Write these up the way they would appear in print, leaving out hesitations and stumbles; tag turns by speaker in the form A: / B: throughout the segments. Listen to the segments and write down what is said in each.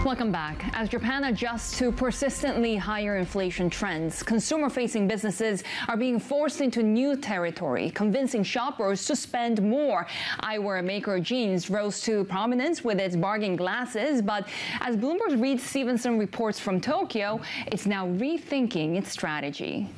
A: Welcome back. As Japan adjusts to persistently higher inflation trends, consumer-facing businesses are being forced into new territory, convincing shoppers to spend more. Eyewear maker Jeans rose to prominence with its bargain glasses, but as Bloomberg's Reed Stevenson reports from Tokyo, it's now rethinking its strategy.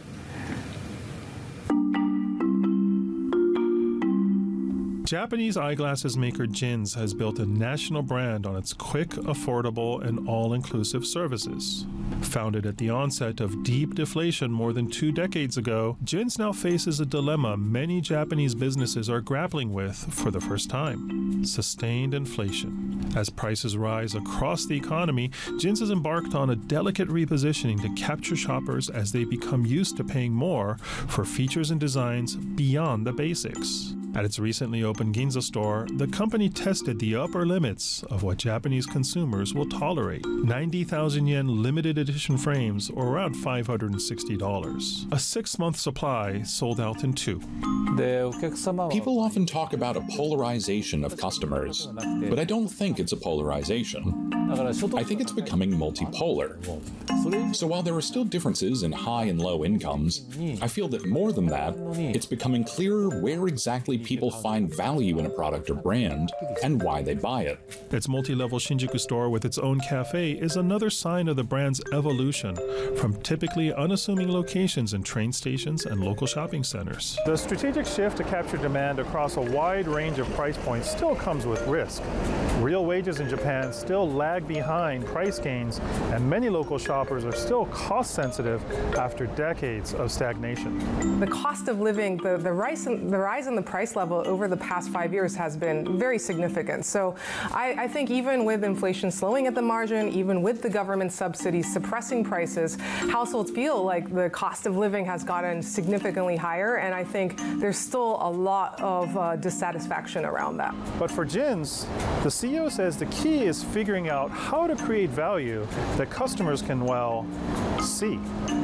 B: Japanese eyeglasses maker Jins has built a national brand on its quick, affordable, and all-inclusive services. Founded at the onset of deep deflation more than 2 decades ago, Jins now faces a dilemma many Japanese businesses are grappling with for the first time: sustained inflation. As prices rise across the economy, Jins has embarked on a delicate repositioning to capture shoppers as they become used to paying more for features and designs beyond the basics. At its recently opened Ginza store, the company tested the upper limits of what Japanese consumers will tolerate. 90,000 yen limited edition frames, or around $560. A 6-month supply sold out in 2.
C: People often talk about a polarization of customers, but I don't think it's a polarization. I think it's becoming multipolar. So while there are still differences in high and low incomes, I feel that more than that, it's becoming clearer where exactly people find value in a product or brand and why they buy it.
B: Its multi-level Shinjuku store with its own cafe is another sign of the brand's evolution from typically unassuming locations in train stations and local shopping centers.
D: The strategic shift to capture demand across a wide range of price points still comes with risk. Real wages in Japan still lag behind price gains, and many local shoppers are still cost-sensitive after decades of stagnation.
E: The cost of living, the rise in the price level over the past 5 years has been very significant. So I think even with inflation slowing at the margin, even with the government subsidies suppressing prices, households feel like the cost of living has gotten significantly higher, and I think there's still a lot of dissatisfaction around that.
D: But for Jins, the CEO says the key is figuring out how to create value that customers can, well, see.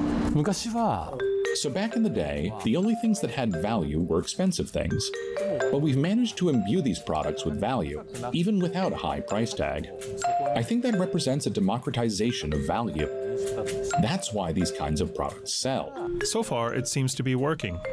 C: So back in the day, the only things that had value were expensive things. But we've managed to imbue these products with value, even without a high price tag. I think that represents a democratization of value. That's why these kinds of products sell.
B: So far, it seems to be working.